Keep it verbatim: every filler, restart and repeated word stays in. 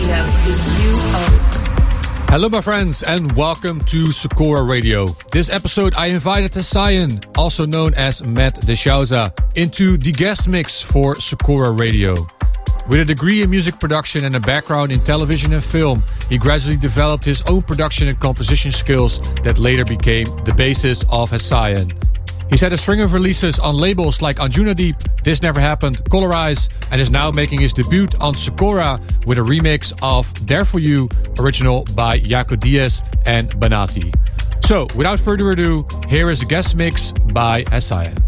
Radio with you, Oak. Hello my friends and welcome to Sakura Radio. This episode I invited Hessein, also known as Matt De Souza, into the guest mix for Sakura Radio. With a degree in music production and a background in television and film, he gradually developed his own production and composition skills that later became the basis of Hessein. He's had a string of releases on labels like Anjuna Deep, This Never Happened, Colorize, and is now making his debut on Sakura with a remix of There For You, original by Jaco Diaz and Banati. So, without further ado, here is a guest mix by Hessein.